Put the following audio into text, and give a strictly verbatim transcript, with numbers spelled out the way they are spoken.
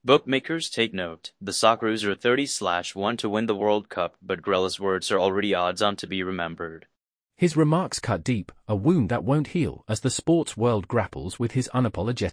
Bookmakers take note. The Socceroos are thirty slash one to win the World Cup, but Grealish words are already odds-on to be remembered. His remarks cut deep, a wound that won't heal as the sports world grapples with his unapologetic